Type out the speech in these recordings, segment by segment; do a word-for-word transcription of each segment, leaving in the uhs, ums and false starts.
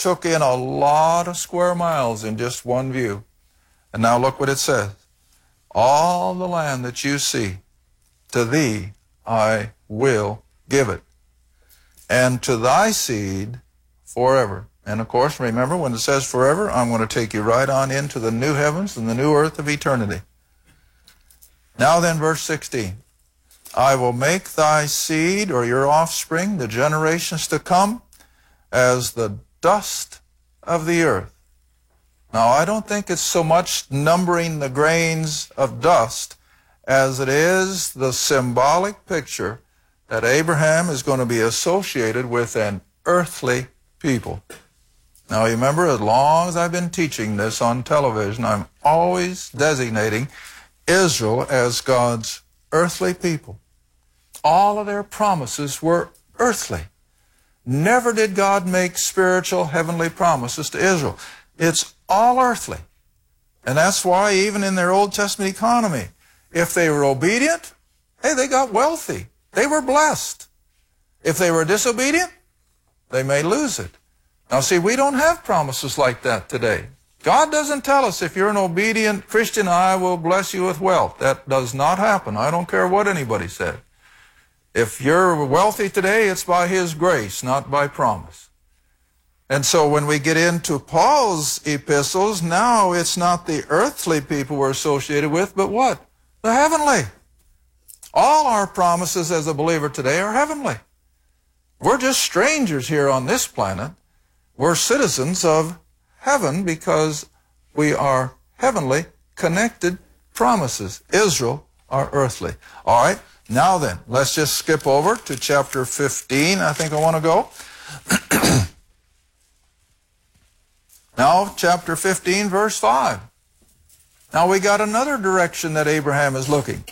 took in a lot of square miles in just one view. And now look what it says. All the land that you see, to thee I will give it, and to thy seed forever. And of course, remember, when it says forever, I'm going to take you right on into the new heavens and the new earth of eternity. Now then, verse sixteen. I will make thy seed, or your offspring, the generations to come, as the dust of the earth. Now, I don't think it's so much numbering the grains of dust as it is the symbolic picture that Abraham is going to be associated with an earthly people. Now, remember, as long as I've been teaching this on television, I'm always designating Israel as God's earthly people. All of their promises were earthly. Never did God make spiritual, heavenly promises to Israel. It's all earthly. And that's why even in their Old Testament economy, if they were obedient, hey, they got wealthy. They were blessed. If they were disobedient, they may lose it. Now see, we don't have promises like that today. God doesn't tell us, if you're an obedient Christian, I will bless you with wealth. That does not happen. I don't care what anybody said. If you're wealthy today, it's by His grace, not by promise. And so when we get into Paul's epistles, now it's not the earthly people we're associated with, but what? The heavenly. All our promises as a believer today are heavenly. We're just strangers here on this planet. We're citizens of heaven because we are heavenly connected promises. Israel are earthly. All right, now then, let's just skip over to chapter fifteen. I think I want to go. Now, chapter fifteen, verse five. Now we got another direction that Abraham is looking.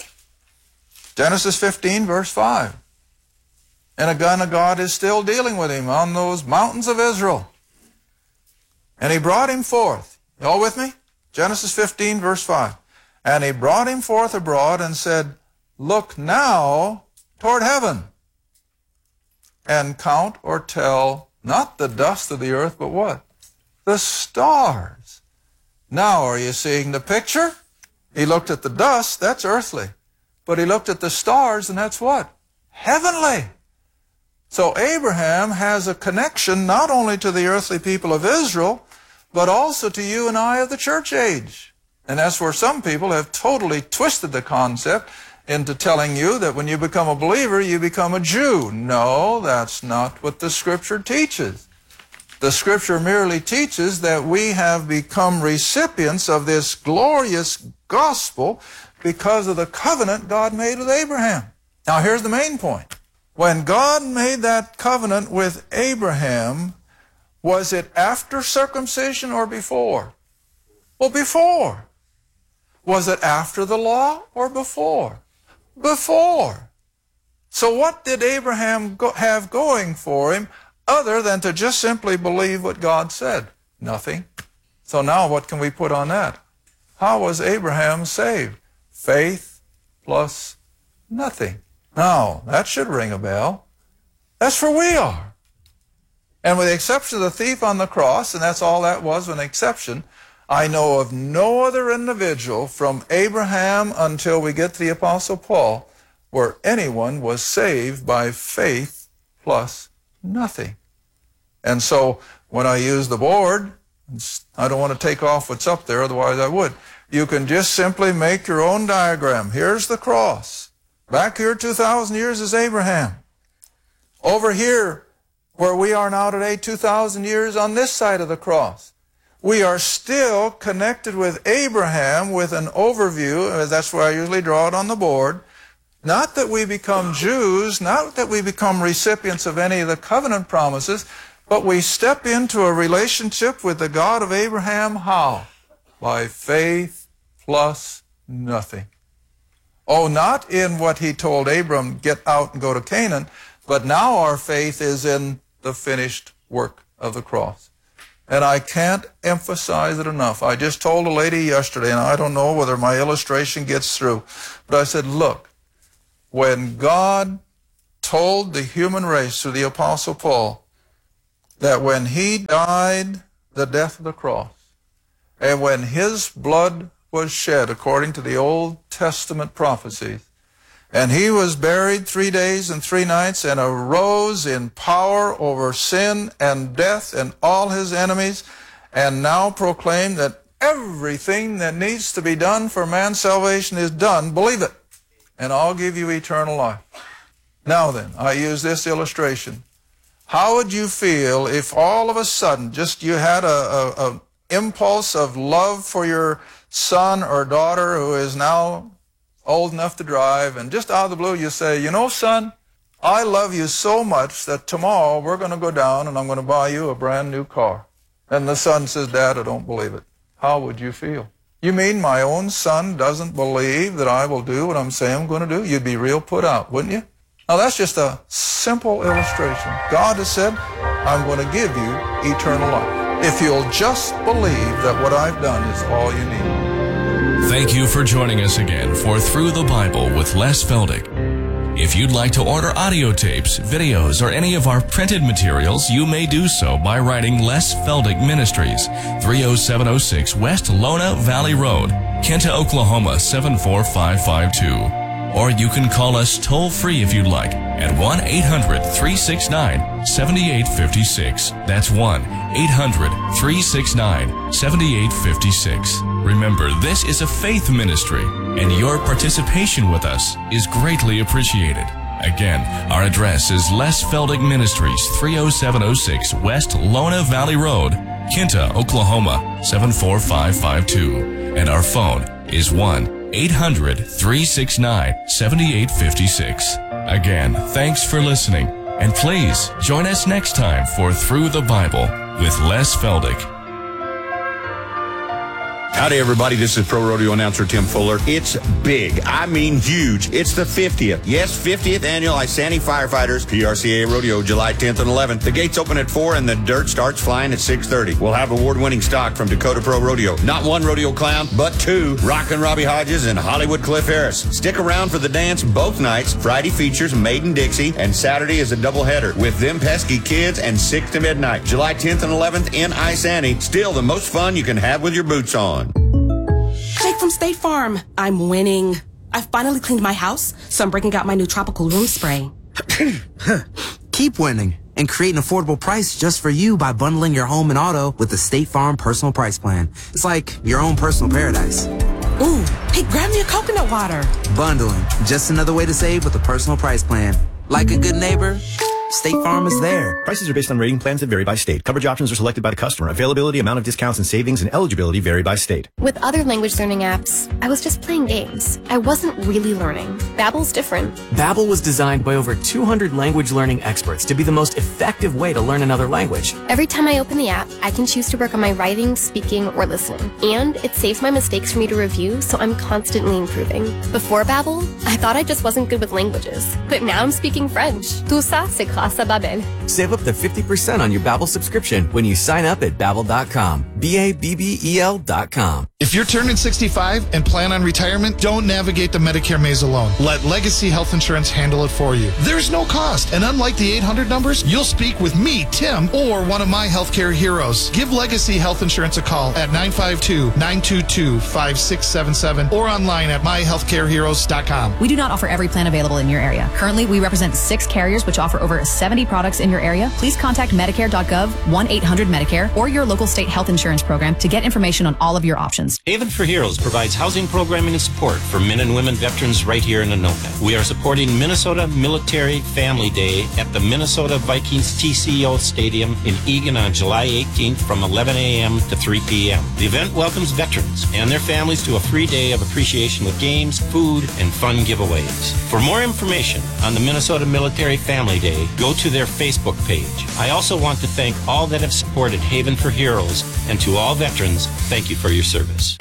Genesis fifteen, verse five. And again, God is still dealing with him on those mountains of Israel. And he brought him forth. You all with me? Genesis fifteen, verse five. And he brought him forth abroad and said, look now toward heaven, and count or tell not the dust of the earth, but what? The stars. Now, are you seeing the picture? He looked at the dust, that's earthly. But he looked at the stars, and that's what? Heavenly. So Abraham has a connection not only to the earthly people of Israel, but also to you and I of the church age. And that's where some people have totally twisted the concept into telling you that when you become a believer, you become a Jew. No, that's not what the Scripture teaches. The Scripture merely teaches that we have become recipients of this glorious gospel because of the covenant God made with Abraham. Now here's the main point. When God made that covenant with Abraham, was it after circumcision or before? Well, before. Was it after the law or before? Before. So what did Abraham go- have going for him other than to just simply believe what God said? Nothing. So now what can we put on that? How was Abraham saved? Faith plus nothing. Now, that should ring a bell. That's where we are. And with the exception of the thief on the cross, and that's all that was, an exception, I know of no other individual from Abraham until we get to the Apostle Paul where anyone was saved by faith plus nothing. And so when I use the board, I don't want to take off what's up there, otherwise I would. You can just simply make your own diagram. Here's the cross. Back here two thousand years is Abraham. Over here, where we are now today, two thousand years on this side of the cross. We are still connected with Abraham with an overview. That's where I usually draw it on the board. Not that we become Jews, not that we become recipients of any of the covenant promises, but we step into a relationship with the God of Abraham. How? By faith plus nothing. Oh, not in what he told Abram, get out and go to Canaan, but now our faith is in the finished work of the cross. And I can't emphasize it enough. I just told a lady yesterday, and I don't know whether my illustration gets through, but I said, look, when God told the human race through the Apostle Paul that when he died the death of the cross, and when his blood was shed according to the Old Testament prophecies, and he was buried three days and three nights and arose in power over sin and death and all his enemies, and now proclaim that everything that needs to be done for man's salvation is done. Believe it, and I'll give you eternal life. Now then, I use this illustration. How would you feel if all of a sudden just you had a, a, a impulse of love for your son or daughter who is now old enough to drive, and just out of the blue you say, you know, son, I love you so much that tomorrow we're going to go down and I'm going to buy you a brand new car. And the son says, Dad, I don't believe it. How would you feel? You mean my own son doesn't believe that I will do what I'm saying I'm going to do? You'd be real put out, wouldn't you? Now that's just a simple illustration. God has said, I'm going to give you eternal life, if you'll just believe that what I've done is all you need. Thank you for joining us again for Through the Bible with Les Feldick. If you'd like to order audio tapes, videos, or any of our printed materials, you may do so by writing Les Feldick Ministries, three oh seven oh six West Lona Valley Road, Kinta, Oklahoma seven four five five two. Or you can call us toll-free if you'd like at one eight hundred, three six nine, seven eight five six. That's one eight hundred, three six nine, seven eight five six. Remember, this is a faith ministry, and your participation with us is greatly appreciated. Again, our address is Les Feldick Ministries, three oh seven oh six West Lona Valley Road, Kinta, Oklahoma seven four five five two. And our phone is one eight hundred, three six nine, seven eight five six. Again, thanks for listening, and please join us next time for Through the Bible with Les Feldick. Howdy, everybody. This is Pro Rodeo announcer Tim Fuller. It's big. I mean huge. It's the fiftieth. Yes, fiftieth Annual Isanti Firefighters P R C A Rodeo, July tenth and eleventh. The gates open at four and the dirt starts flying at six thirty. We'll have award-winning stock from Dakota Pro Rodeo. Not one rodeo clown, but two. Rockin' Robbie Hodges and Hollywood Cliff Harris. Stick around for the dance both nights. Friday features Maiden Dixie, and Saturday is a doubleheader with Them Pesky Kids and six to midnight. July tenth and eleventh in Isanti. Still the most fun you can have with your boots on. Jake from State Farm. I'm winning. I finally cleaned my house, so I'm breaking out my new tropical room spray. Keep winning and create an affordable price just for you by bundling your home and auto with the State Farm Personal Price Plan. It's like your own personal paradise. Ooh, hey, grab me a coconut water. Bundling, just another way to save with a personal price plan. Like a good neighbor, State Farm is there. Prices are based on rating plans that vary by state. Coverage options are selected by the customer. Availability, amount of discounts and savings, and eligibility vary by state. With other language learning apps, I was just playing games. I wasn't really learning. Babbel's different. Babbel was designed by over two hundred language learning experts to be the most effective way to learn another language. Every time I open the app, I can choose to work on my writing, speaking, or listening. And it saves my mistakes for me to review, so I'm constantly improving. Before Babbel, I thought I just wasn't good with languages. But now I'm speaking French. Tout ça, c'est grâce à Babbel. Save up to fifty percent on your Babbel subscription when you sign up at Babbel dot com. B A B B E L dot com. If you're turning sixty-five and plan on retirement, don't navigate the Medicare maze alone. Let Legacy Health Insurance handle it for you. There's no cost, and unlike the eight hundred numbers, you'll speak with me, Tim, or one of my healthcare heroes. Give Legacy Health Insurance a call at nine five two, nine two two, five six seven seven or online at my healthcare heroes dot com. We do not offer every plan available in your area. Currently, we represent six carriers which offer over seventy products in your area. Please contact Medicare dot gov, one eight hundred Medicare, or your local state health insurance program to get information on all of your options. Haven for Heroes provides housing programming and support for men and women veterans right here in Anoka. We are supporting Minnesota Military Family Day at the Minnesota Vikings T C O Stadium in Eagan on July eighteenth from eleven a.m. to three p.m. The event welcomes veterans and their families to a free day of appreciation with games, food, and fun giveaways. For more information on the Minnesota Military Family Day, go to their Facebook page. I also want to thank all that have supported Haven for Heroes, and to all veterans, thank you for your service.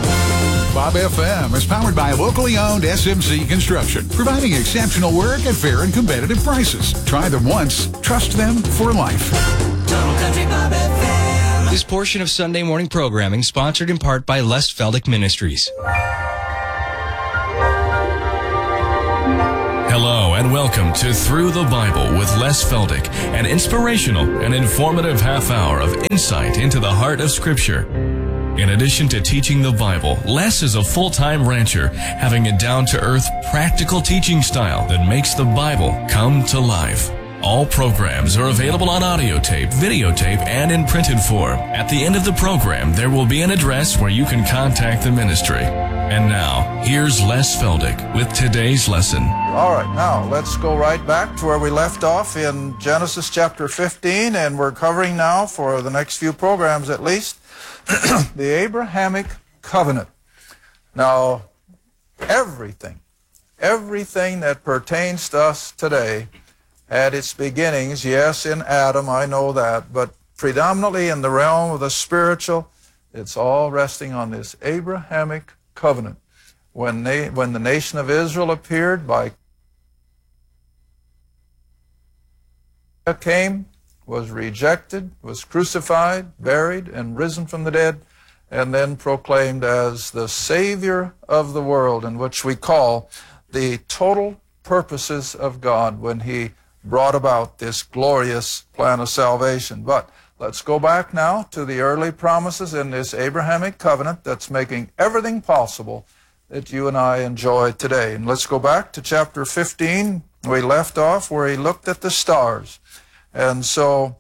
Bob F M is powered by locally owned S M C Construction, providing exceptional work at fair and competitive prices. Try them once, trust them for life. Total Country Bob F M. This portion of Sunday morning programming sponsored in part by Les Feldick Ministries. Hello and welcome Welcome to Through the Bible with Les Feldick, an inspirational and informative half hour of insight into the heart of Scripture. In addition to teaching the Bible, Les is a full-time rancher, having a down-to-earth, practical teaching style that makes the Bible come to life. All programs are available on audio tape, videotape, and in printed form. At the end of the program, there will be an address where you can contact the ministry. And now, here's Les Feldick with today's lesson. All right, now let's go right back to where we left off in Genesis chapter fifteen, and we're covering now, for the next few programs at least, the Abrahamic covenant. Now, everything, everything that pertains to us today had its beginnings, yes, in Adam, I know that, but predominantly in the realm of the spiritual, it's all resting on this Abrahamic covenant. When, they, when the nation of Israel appeared, by came, was rejected, was crucified, buried, and risen from the dead, and then proclaimed as the Savior of the world, in which we call the total purposes of God when He brought about this glorious plan of salvation. But let's go back now to the early promises in this Abrahamic covenant that's making everything possible that you and I enjoy today. And let's go back to chapter fifteen. We left off where he looked at the stars. And so,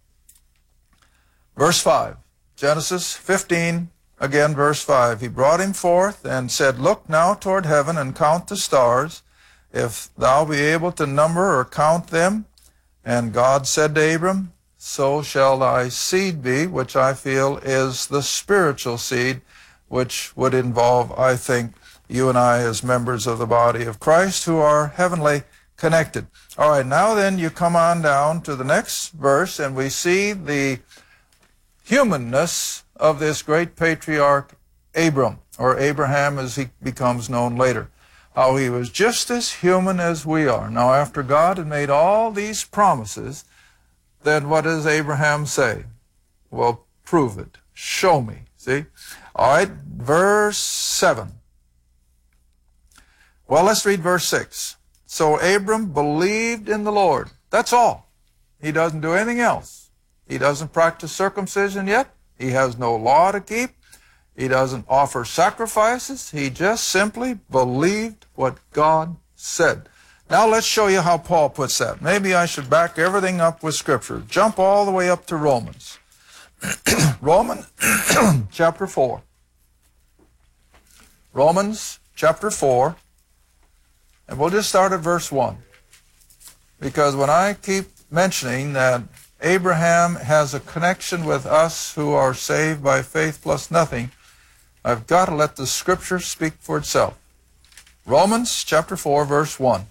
verse five, Genesis fifteen, again verse five. He brought him forth and said, "Look now toward heaven and count the stars, if thou be able to number or count them." And God said to Abram, "So shall thy seed be," which I feel is the spiritual seed, which would involve, I think, you and I as members of the body of Christ who are heavenly connected. All right, now then you come on down to the next verse, and we see the humanness of this great patriarch Abram, or Abraham as he becomes known later. How he was just as human as we are. Now, after God had made all these promises, then what does Abraham say? Well, prove it. Show me. See? All right, verse seven. Well, let's read verse six. So Abram believed in the Lord. That's all. He doesn't do anything else. He doesn't practice circumcision yet. He has no law to keep. He doesn't offer sacrifices. He just simply believed what God said. Now let's show you how Paul puts that. Maybe I should back everything up with Scripture. Jump all the way up to Romans. Romans chapter four. Romans chapter four. And we'll just start at verse one. Because when I keep mentioning that Abraham has a connection with us who are saved by faith plus nothing, I've got to let the Scripture speak for itself. Romans chapter four, verse one.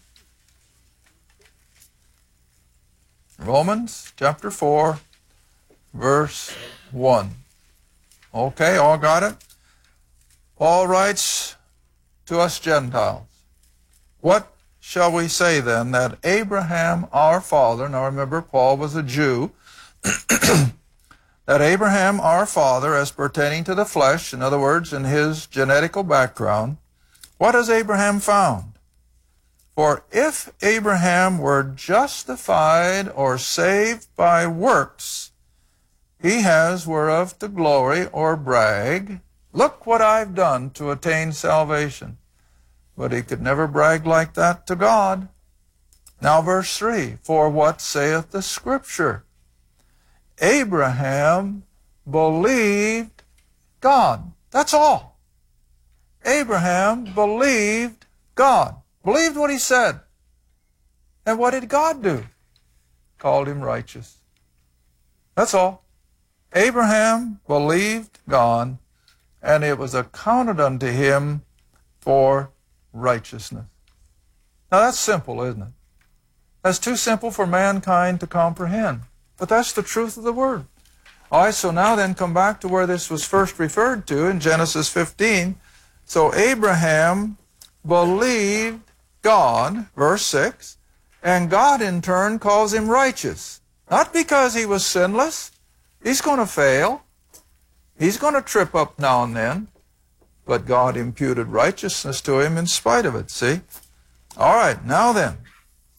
Romans chapter four, verse one. Okay, all got it? Paul writes to us Gentiles, "What shall we say then, that Abraham our father," now remember Paul was a Jew, "that Abraham our father, as pertaining to the flesh," in other words, in his genetical background, "what has Abraham found? For if Abraham were justified or saved by works, he has whereof to glory or brag. Look what I've done to attain salvation." But he could never brag like that to God. Now verse three, "For what saith the Scripture? Abraham believed God." That's all. Abraham believed God. Believed what he said. And what did God do? Called him righteous. That's all. Abraham believed God, and it was accounted unto him for righteousness. Now that's simple, isn't it? That's too simple for mankind to comprehend. But that's the truth of the Word. All right, so now then come back to where this was first referred to in Genesis fifteen. So Abraham believed God, verse six, and God in turn calls him righteous. Not because he was sinless. He's going to fail. He's going to trip up now and then. But God imputed righteousness to him in spite of it, see? All right, now then,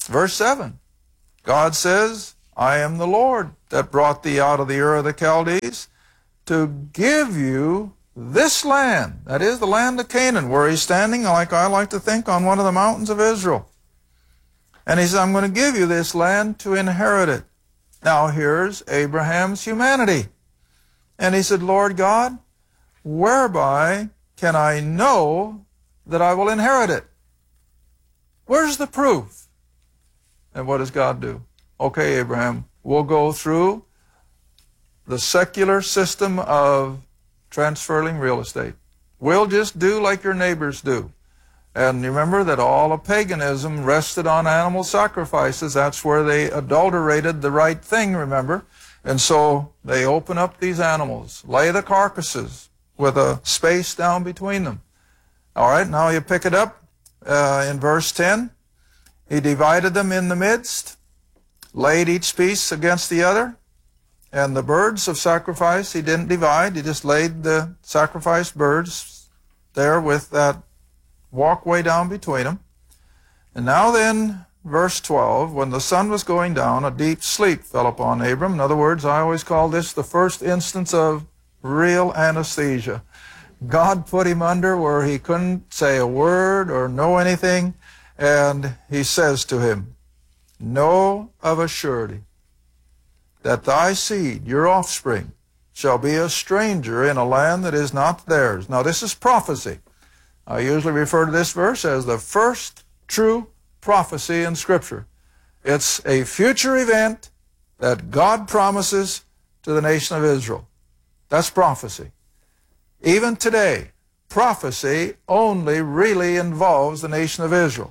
Verse seven, God says, I am the Lord that brought thee out of the Ur of the Chaldees to give you this land, that is the land of Canaan, where he's standing, like I like to think, on one of the mountains of Israel. And he says, I'm going to give you this land to inherit it. Now here's Abraham's humanity. And he said, Lord God, whereby can I know that I will inherit it? Where's the proof? And what does God do? Okay, Abraham, we'll go through the secular system of transferring real estate. We'll just do like your neighbors do. And remember that all of paganism rested on animal sacrifices. That's where they adulterated the right thing, remember? And so they open up these animals, lay the carcasses with a space down between them. All right, now you pick it up uh, in verse ten. He divided them in the midst, laid each piece against the other. And the birds of sacrifice he didn't divide. He just laid the sacrificed birds there with that walkway down between them. And now then, verse twelve, when the sun was going down, a deep sleep fell upon Abram. In other words, I always call this the first instance of real anesthesia. God put him under where he couldn't say a word or know anything. And he says to him, know of a surety that thy seed, your offspring, shall be a stranger in a land that is not theirs. Now this is prophecy. I usually refer to this verse as the first true prophecy in Scripture. It's a future event that God promises to the nation of Israel. That's prophecy. Even today, prophecy only really involves the nation of Israel.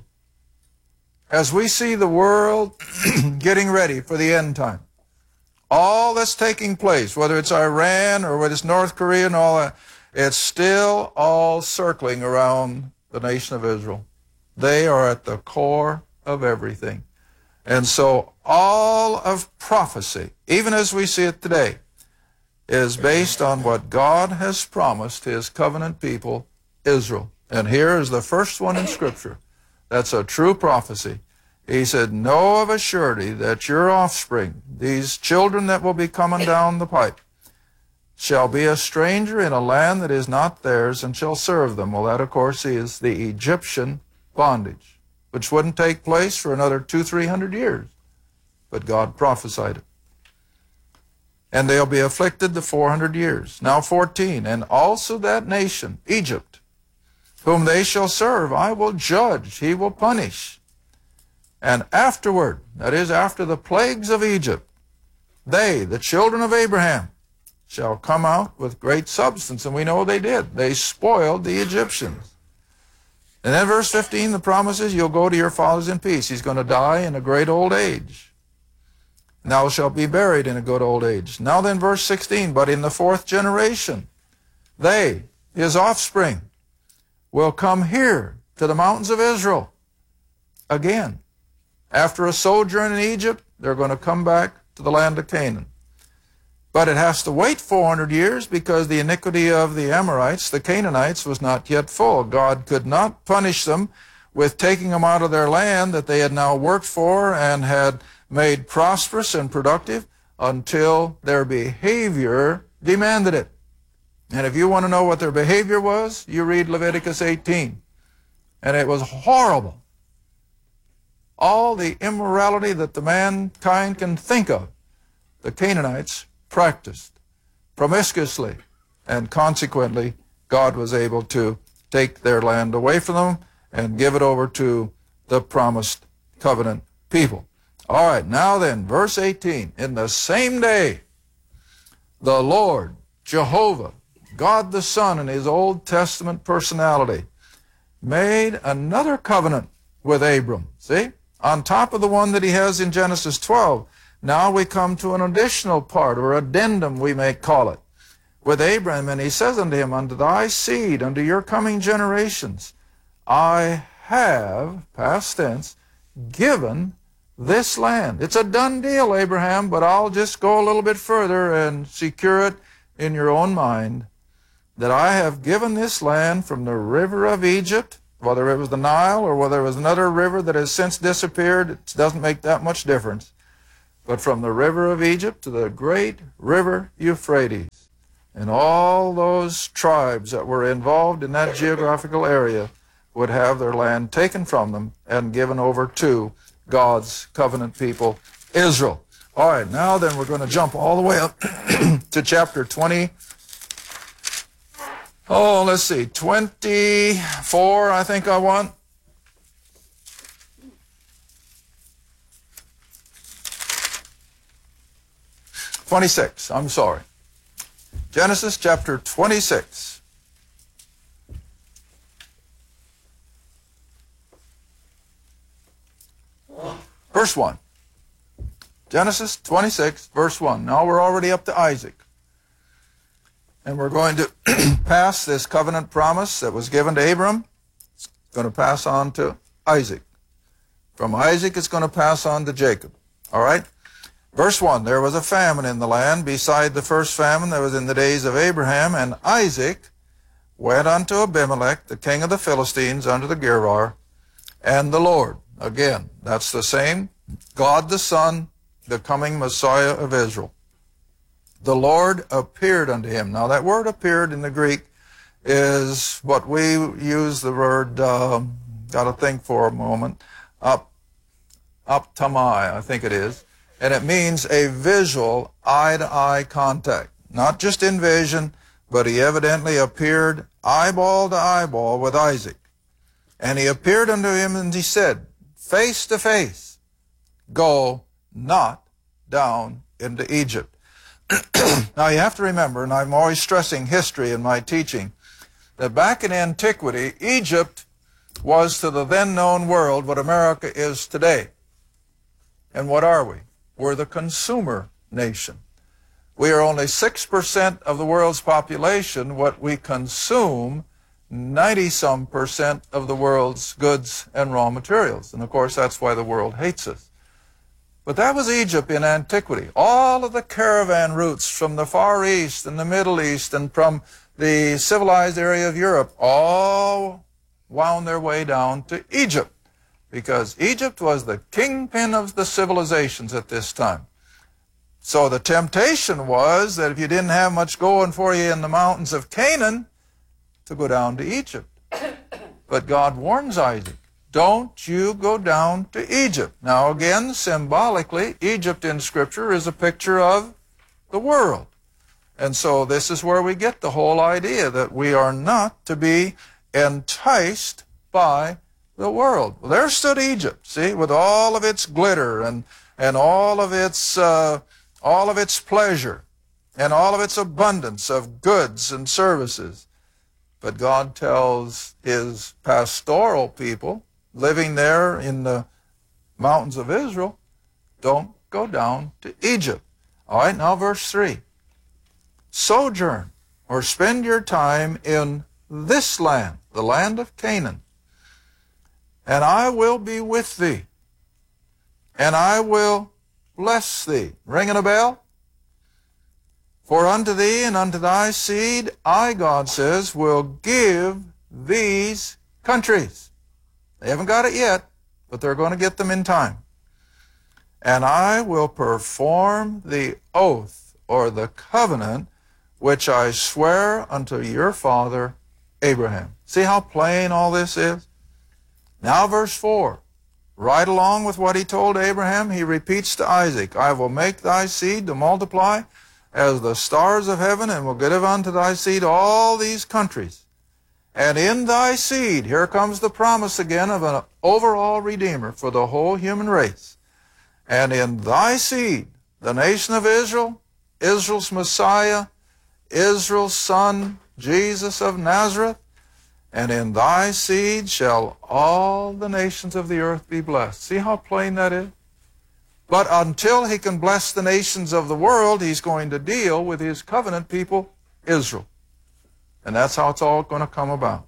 As we see the world getting ready for the end time, all that's taking place, whether it's Iran or whether it's North Korea and all that, it's still all circling around the nation of Israel. They are at the core of everything. And so all of prophecy, even as we see it today, is based on what God has promised his covenant people, Israel. And here is the first one in Scripture. That's a true prophecy. He said, know of a surety that your offspring, these children that will be coming down the pipe, shall be a stranger in a land that is not theirs and shall serve them. Well, that, of course, is the Egyptian bondage, which wouldn't take place for another two, three hundred years. But God prophesied it. And they'll be afflicted the four hundred years. Now fourteen, and also that nation, Egypt, whom they shall serve, I will judge, he will punish. And afterward, that is after the plagues of Egypt, they, the children of Abraham, shall come out with great substance. And we know they did. They spoiled the Egyptians. And then verse fifteen, the promise is, you'll go to your fathers in peace. He's going to die in a great old age. And thou shalt be buried in a good old age. Now then, verse sixteen, but in the fourth generation, they, his offspring, will come here to the mountains of Israel again. After a sojourn in Egypt, they're going to come back to the land of Canaan. But it has to wait four hundred years because the iniquity of the Amorites, the Canaanites, was not yet full. God could not punish them with taking them out of their land that they had now worked for and had made prosperous and productive until their behavior demanded it. And if you want to know what their behavior was, you read Leviticus eighteen. And it was horrible. All the immorality that the mankind can think of, the Canaanites practiced promiscuously, and consequently God was able to take their land away from them and give it over to the promised covenant people. All right, now then, verse eighteen, in the same day, the Lord, Jehovah, God the Son in his Old Testament personality, made another covenant with Abram. See? On top of the one that he has in Genesis twelve, now we come to an additional part, or addendum we may call it, with Abraham, and he says unto him, unto thy seed, unto your coming generations, I have, past tense, given this land. It's a done deal, Abraham, but I'll just go a little bit further and secure it in your own mind, that I have given this land from the river of Egypt, Whether it was the Nile or whether it was another river that has since disappeared, it doesn't make that much difference. But from the river of Egypt to the great river Euphrates, and all those tribes that were involved in that geographical area would have their land taken from them and given over to God's covenant people, Israel. All right, now then we're going to jump all the way up to chapter twenty. Oh, let's see, twenty-four, I think I want. twenty-six, I'm sorry. Genesis chapter twenty-six. Verse one. Genesis twenty-six, verse one. Now we're already up to Isaac. And we're going to pass this covenant promise that was given to Abram. It's going to pass on to Isaac. From Isaac, it's going to pass on to Jacob. All right? Verse one, there was a famine in the land beside the first famine that was in the days of Abraham, and Isaac went unto Abimelech, the king of the Philistines, unto the Gerar, and the Lord. Again, that's the same God the Son, the coming Messiah of Israel. The Lord appeared unto him. Now that word appeared in the Greek is what we use the word, uh, got to think for a moment, up, optamai, I think it is. And it means a visual eye-to-eye contact. Not just in vision, but he evidently appeared eyeball to eyeball with Isaac. And he appeared unto him and he said, face to face, go not down into Egypt. Now you have to remember, and I'm always stressing history in my teaching, that back in antiquity, Egypt was to the then known world what America is today. And what are we? We're the consumer nation. We are only six percent of the world's population. What we consume, ninety-some percent of the world's goods and raw materials. And of course, that's why the world hates us. But that was Egypt in antiquity. All of the caravan routes from the Far East and the Middle East and from the civilized area of Europe all wound their way down to Egypt, because Egypt was the kingpin of the civilizations at this time. So the temptation was that if you didn't have much going for you in the mountains of Canaan, to go down to Egypt. But God warns Isaac, don't you go down to Egypt. Now again, symbolically, Egypt in Scripture is a picture of the world. And so this is where we get the whole idea that we are not to be enticed by the world. Well, there stood Egypt, see, with all of its glitter and, and all of its, uh, all of its pleasure and all of its abundance of goods and services. But God tells his pastoral people living there in the mountains of Israel, don't go down to Egypt. All right, now verse three. Sojourn, or spend your time in this land, the land of Canaan, and I will be with thee, and I will bless thee. Ringing a bell? For unto thee and unto thy seed, I, God says, will give these countries. They haven't got it yet, but they're going to get them in time. And I will perform the oath, or the covenant, which I swear unto your father Abraham. See how plain all this is? Now verse four. Right along with what he told Abraham, he repeats to Isaac, I will make thy seed to multiply as the stars of heaven, and will give unto thy seed all these countries. And in thy seed, here comes the promise again of an overall Redeemer for the whole human race. And in thy seed, the nation of Israel, Israel's Messiah, Israel's Son, Jesus of Nazareth, and in thy seed shall all the nations of the earth be blessed. See how plain that is? But until he can bless the nations of the world, he's going to deal with his covenant people, Israel. And that's how it's all going to come about.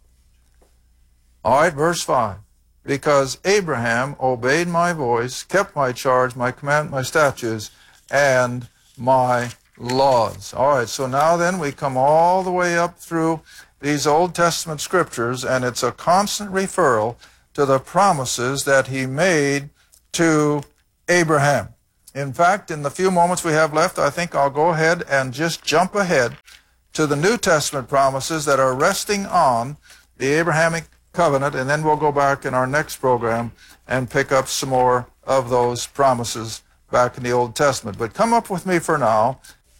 All right, verse five. Because Abraham obeyed my voice, kept my charge, my command, my statutes, and my laws. All right, so now then we come all the way up through these Old Testament scriptures, and it's a constant referral to the promises that he made to Abraham. In fact, in the few moments we have left, I think I'll go ahead and just jump ahead to the New Testament promises that are resting on the Abrahamic covenant, and then we'll go back in our next program and pick up some more of those promises back in the Old Testament. But come up with me for now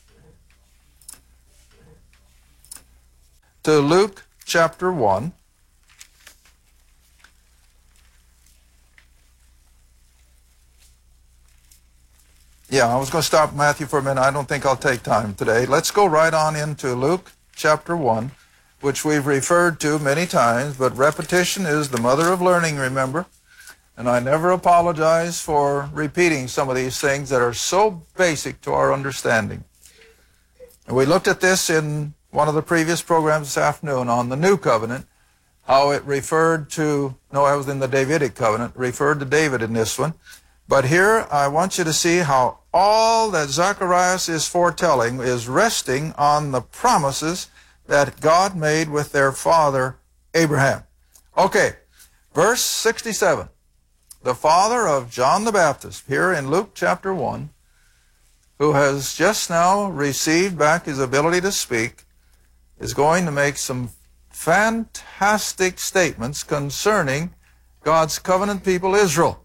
to Luke chapter one. Yeah, I was going to stop Matthew for a minute. I don't think I'll take time today. Let's go right on into Luke chapter one, which we've referred to many times, but repetition is the mother of learning, remember? And I never apologize for repeating some of these things that are so basic to our understanding. And we looked at this in one of the previous programs this afternoon on the New Covenant, how it referred to, no, I was in the Davidic Covenant, referred to David in this one. But here I want you to see how all that Zacharias is foretelling is resting on the promises that God made with their father Abraham. Okay, verse sixty-seven. The father of John the Baptist, here in Luke chapter one, who has just now received back his ability to speak, is going to make some fantastic statements concerning God's covenant people Israel.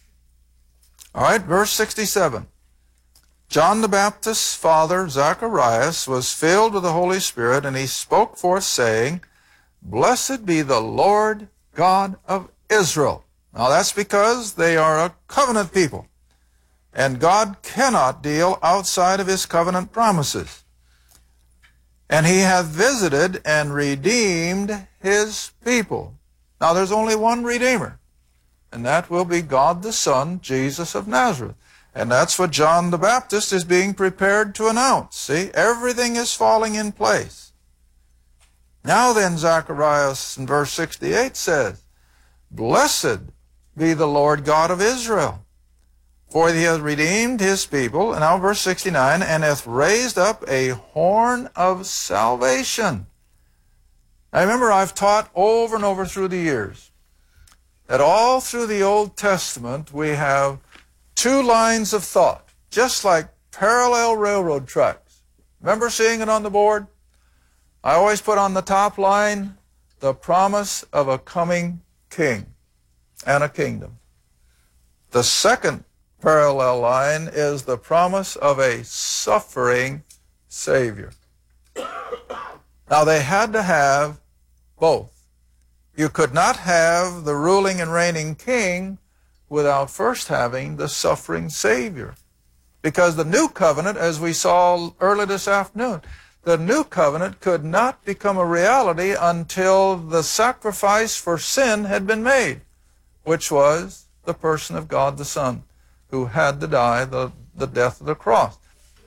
All right, verse sixty-seven. John the Baptist's father, Zacharias, was filled with the Holy Spirit, and he spoke forth, saying, Blessed be the Lord God of Israel. Now that's because they are a covenant people, and God cannot deal outside of his covenant promises. And he hath visited and redeemed his people. Now there's only one Redeemer, and that will be God the Son, Jesus of Nazareth. And that's what John the Baptist is being prepared to announce. See, everything is falling in place. Now then, Zacharias in verse sixty-eight says, Blessed be the Lord God of Israel, for he hath redeemed his people. And now verse sixty-nine, and hath raised up a horn of salvation. Now remember, I've taught over and over through the years that all through the Old Testament we have two lines of thought, just like parallel railroad tracks. Remember seeing it on the board? I always put on the top line the promise of a coming king and a kingdom. The second parallel line is the promise of a suffering Savior. Now they had to have both. You could not have the ruling and reigning king without first having the suffering Savior. Because the new covenant, as we saw early this afternoon, the new covenant could not become a reality until the sacrifice for sin had been made, which was the person of God the Son, who had to die the, the death of the cross.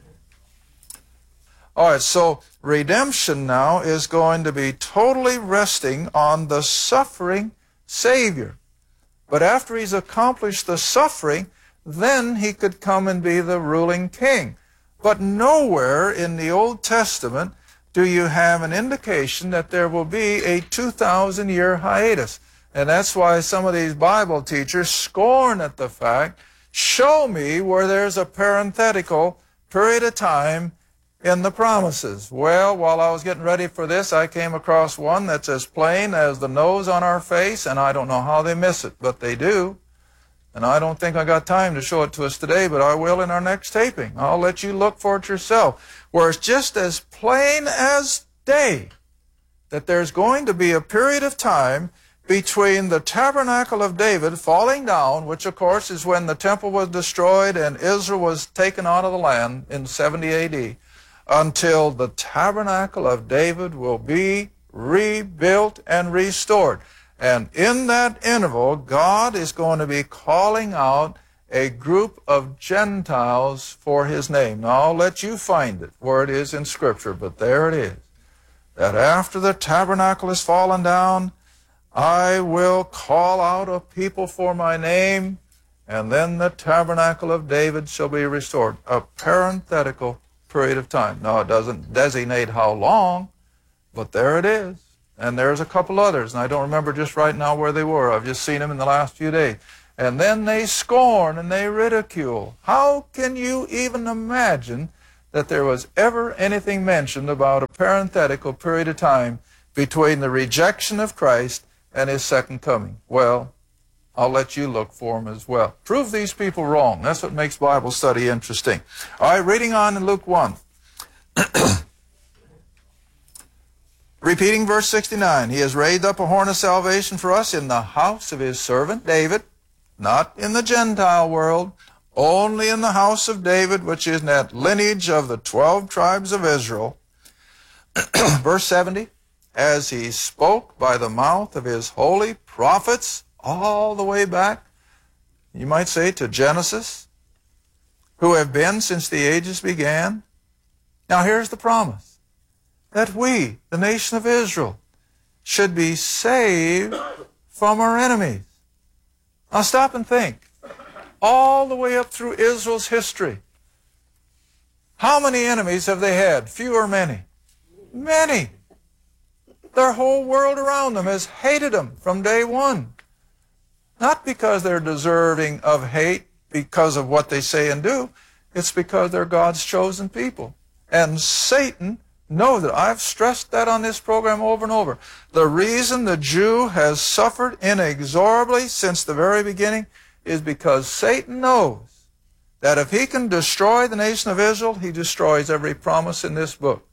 All right, so redemption now is going to be totally resting on the suffering Savior. But after he's accomplished the suffering, then he could come and be the ruling king. But nowhere in the Old Testament do you have an indication that there will be a two thousand year hiatus. And that's why some of these Bible teachers scorn at the fact, show me where there's a parenthetical period of time in the promises. Well, while I was getting ready for this, I came across one that's as plain as the nose on our face, and I don't know how they miss it, but they do. And I don't think I got time to show it to us today, but I will in our next taping. I'll let you look for it yourself, where it's just as plain as day that there's going to be a period of time between the tabernacle of David falling down, which of course is when the temple was destroyed and Israel was taken out of the land in seventy A D, until the tabernacle of David will be rebuilt and restored. And in that interval, God is going to be calling out a group of Gentiles for his name. Now, I'll let you find it where it is in Scripture, but there it is. That after the tabernacle has fallen down, I will call out a people for my name, and then the tabernacle of David shall be restored. A parenthetical period of time. No, it doesn't designate how long, but there it is. And there's a couple others, and I don't remember just right now where they were. I've just seen them in the last few days. And then they scorn and they ridicule. How can you even imagine that there was ever anything mentioned about a parenthetical period of time between the rejection of Christ and his second coming? Well, I'll let you look for them as well. Prove these people wrong. That's what makes Bible study interesting. All right, reading on in Luke one. Repeating verse sixty-nine, he has raised up a horn of salvation for us in the house of his servant David, not in the Gentile world, only in the house of David, which is in that lineage of the twelve tribes of Israel. Verse seventy, as he spoke by the mouth of his holy prophets, all the way back, you might say, to Genesis, who have been since the ages began. Now here's the promise, that we, the nation of Israel, should be saved from our enemies. Now stop and think. All the way up through Israel's history, how many enemies have they had? Few or many? Many. Their whole world around them has hated them from day one. Not because they're deserving of hate because of what they say and do. It's because they're God's chosen people. And Satan knows it. I've stressed that on this program over and over. The reason the Jew has suffered inexorably since the very beginning is because Satan knows that if he can destroy the nation of Israel, he destroys every promise in this book.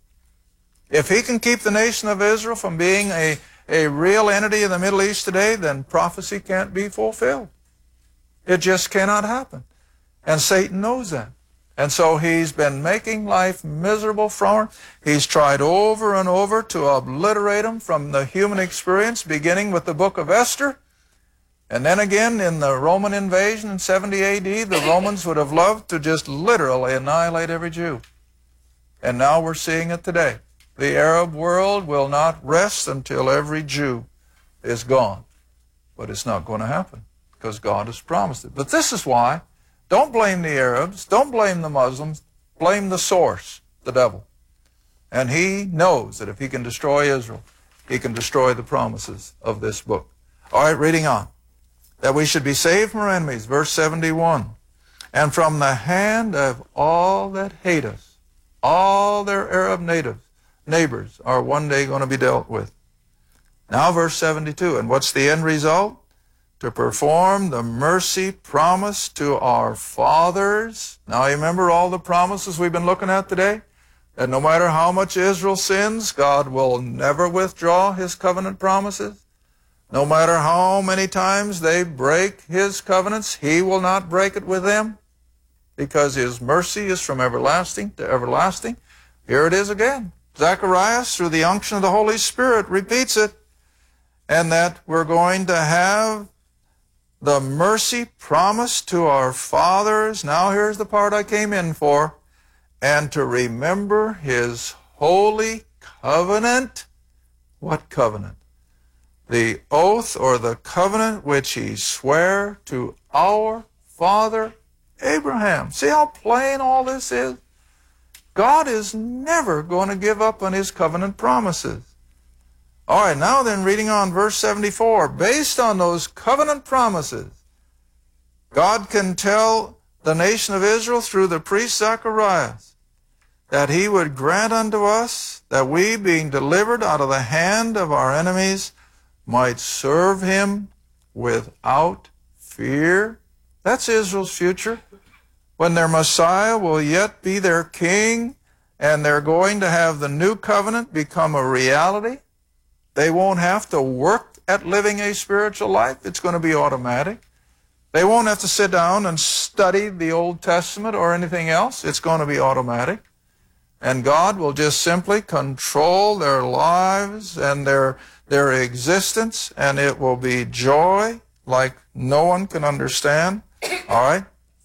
If he can keep the nation of Israel from being a, a real entity in the Middle East today, then prophecy can't be fulfilled. It just cannot happen. And Satan knows that. And so he's been making life miserable for him. He's tried over and over to obliterate him from the human experience, beginning with the book of Esther. And then again, in the Roman invasion in seventy A D, the Romans would have loved to just literally annihilate every Jew. And now we're seeing it today. The Arab world will not rest until every Jew is gone. But it's not going to happen because God has promised it. But this is why, don't blame the Arabs, don't blame the Muslims, blame the source, the devil. And he knows that if he can destroy Israel, he can destroy the promises of this book. All right, reading on. That we should be saved from our enemies, verse seventy-one. And from the hand of all that hate us, all their Arab natives, neighbors are one day going to be dealt with. Now verse seventy-two, and what's the end result? To perform the mercy promised to our fathers. Now you remember all the promises we've been looking at today? That no matter how much Israel sins, God will never withdraw his covenant promises. No matter how many times they break his covenants, he will not break it with them, because his mercy is from everlasting to everlasting. Here it is again. Zacharias, through the unction of the Holy Spirit, repeats it. And that we're going to have the mercy promised to our fathers. Now here's the part I came in for. And to remember his holy covenant. What covenant? The oath or the covenant which he sware to our father Abraham. See how plain all this is? God is never going to give up on his covenant promises. All right, now then, reading on verse seventy-four. Based on those covenant promises, God can tell the nation of Israel through the priest Zacharias that he would grant unto us that we, being delivered out of the hand of our enemies, might serve him without fear. That's Israel's future. When their Messiah will yet be their king, and they're going to have the new covenant become a reality. They won't have to work at living a spiritual life. It's going to be automatic. They won't have to sit down and study the Old Testament or anything else. It's going to be automatic. And God will just simply control their lives and their their existence, and it will be joy like no one can understand. All right?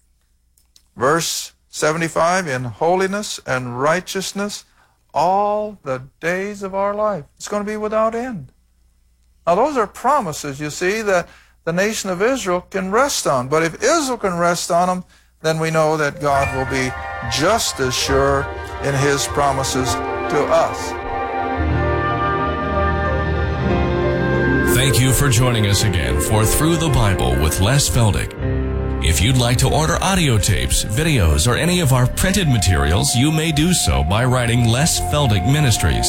Verse seventy-five, in holiness and righteousness all the days of our life. It's going to be without end. Now those are promises, you see, that the nation of Israel can rest on. But if Israel can rest on them, then we know that God will be just as sure in His promises to us. Thank you for joining us again for Through the Bible with Les Feldick. If you'd like to order audio tapes, videos, or any of our printed materials, you may do so by writing Les Feldick Ministries,